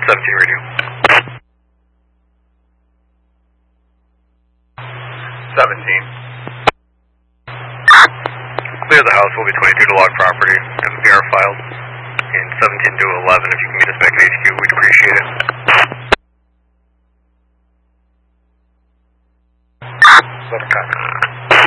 17 radio. 17. Clear the house, will be 22 to log property, MVR filed. And 17 to 11, if you can meet us back at HQ, we'd appreciate it. Let it copy.